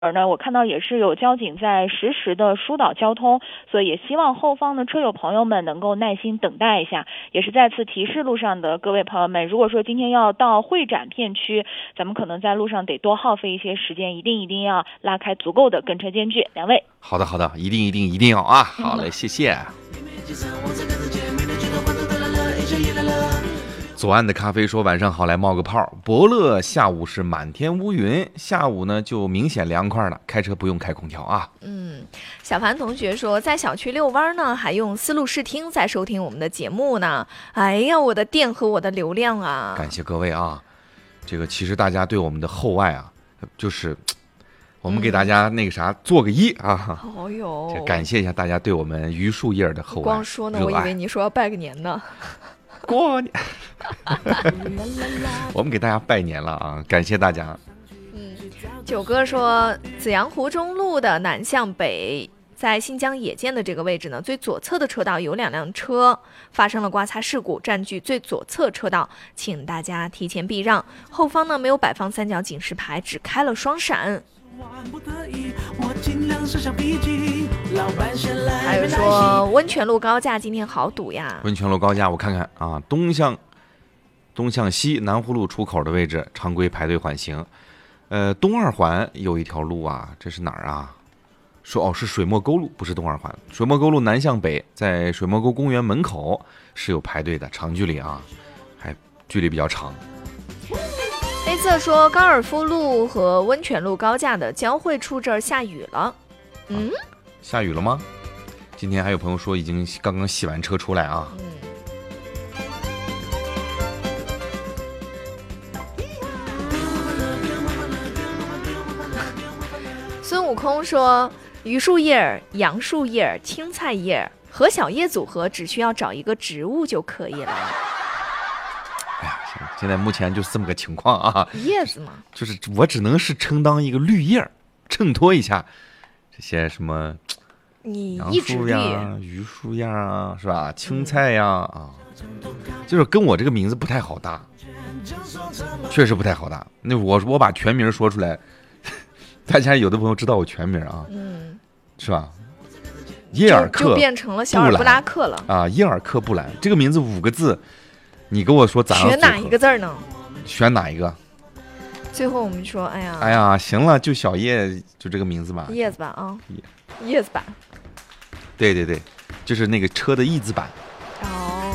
呢，我看到也是有交警在实时的疏导交通，所以也希望后方的车友朋友们能够耐心等待一下。也是再次提示路上的各位朋友们，如果说今天要到会展片区，咱们可能在路上得多耗费一些时间，一定要拉开足够的跟车间距。两位， 好的，一定要啊！好嘞，谢谢。左岸的咖啡说晚上好，来冒个泡。伯乐下午是满天乌云，下午呢就明显凉快了，开车不用开空调啊。 小凡同学说在小区遛弯呢，还用思路视听在收听我们的节目呢。哎呀，我的电和我的流量啊！ 感谢各位啊，这个其实大家对我们的厚爱啊，就是我们给大家那个啥做个1啊。 哦哟， 感谢一下大家对我们榆树叶的厚爱。 光说呢，我以为你说要拜个年呢。 过年我们给大家拜年了啊，感谢大家。 九哥说紫阳湖中路的南向北，在新疆野建的这个位置呢，最左侧的车道有2辆车发生了刮擦事故，占据最左侧车道，请大家提前避让。后方呢没有摆放3角警示牌，只开了双闪。还有说温泉路高架今天好堵呀。 温泉路高架我看看啊，东向西南湖路出口的位置常规排队缓行。东二环有一条路啊，这是哪儿啊？说是水墨沟路，不是东二环。水墨沟路南向北，在水墨沟公园门口是有排队的，长距离啊，还距离比较长。 黑色说高尔夫路和温泉路高架的交汇处这儿下雨了。 下雨了吗？今天还有朋友说已经刚刚洗完车出来啊。 孙悟空说榆树叶、杨树叶、青菜叶和小叶组合只需要找一个植物就可以了。 哎呀，现在目前就这么个情况啊， 叶子嘛， 就是我只能是充当一个绿叶，衬托一下这些什么你杨树一直绿呀、榆树呀啊，是吧？青菜呀啊，就是跟我这个名字不太好搭，确实不太好搭。那我把全名说出来，大家有的朋友知道我全名啊，是吧？耶尔克就变成了小尔布拉克了啊！耶尔克布兰这个名字5个字，你跟我说咋样？ 选哪一个字呢？ 选哪一个？ 最后我们说，哎呀，行了，就小叶，就这个名字吧。 叶子版啊，叶子版。 对，就是那个车的翼子板。 哦。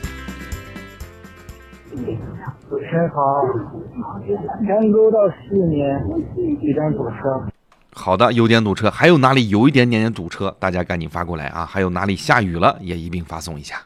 主持人好，延沟到4年有点堵车。 好的，有点堵车，还有哪里有一点点堵车，大家赶紧发过来啊！还有哪里下雨了，也一并发送一下。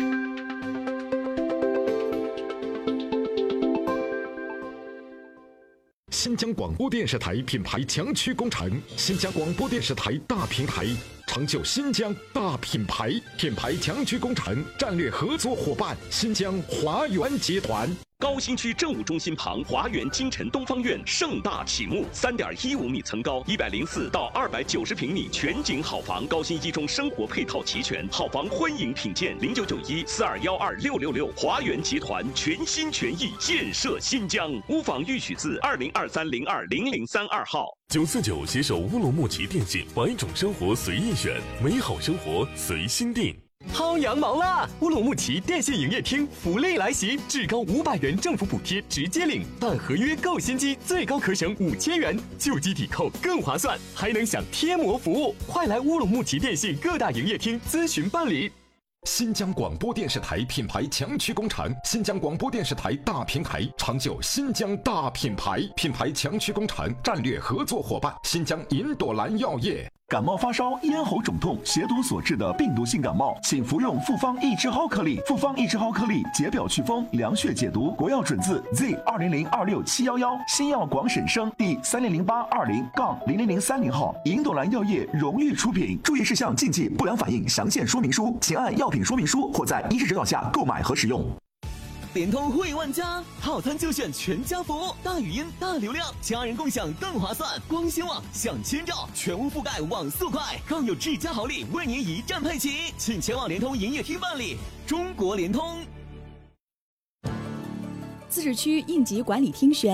新疆广播电视台品牌强区工程，新疆广播电视台大平台，成就新疆大品牌，品牌强区工程战略合作伙伴新疆华源集团。 高新区政务中心旁华源金晨东方院盛大启幕，3.15米层高，104到290平米全景好房，高新一中生活配套齐全，好房欢迎品鉴，0991421666，华源集团全心全意建设新疆，屋房预许字2023020032号。 949携手乌鲁木齐电信，100种生活随意选，美好生活随心定。 薅羊毛啦！乌鲁木齐电信营业厅福利来袭，至高500元政府补贴直接领，办合约购新机最高可省5000元，旧机抵扣更划算，还能享贴膜服务。快来乌鲁木齐电信各大营业厅咨询办理。 新疆广播电视台品牌强区工程，新疆广播电视台大平台，成就新疆大品牌，品牌强区工程战略合作伙伴新疆银朵兰药业。 感冒发烧、咽喉肿痛、血毒所致的病毒性感冒，请服用复方益智蒿颗粒。复方益智蒿颗粒解表祛风、凉血解毒，国药准字 Z20026711，新药广审生第300820-0030号，银朵兰药业荣誉出品。注意事项、禁忌、不良反应详见说明书，请按药品说明书或在医师指导下购买和使用。 联通会万家，套餐就选全家福，大语音、大流量，家人共享更划算。光纤网享千兆，全屋覆盖网速快，更有智家好礼为您一站配齐，请前往联通营业厅办理。中国联通。 自治区应急管理厅宣，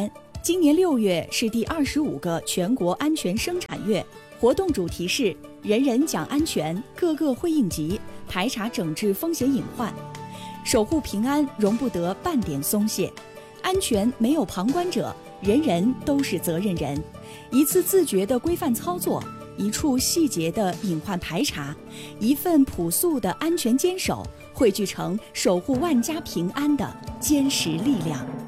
今年6月是第25个全国安全生产月，活动主题是人人讲安全，个个会应急，排查整治风险隐患。守护平安容不得半点松懈，安全没有旁观者，人人都是责任人。一次自觉的规范操作，一处细节的隐患排查，一份朴素的安全坚守，汇聚成守护万家平安的坚实力量。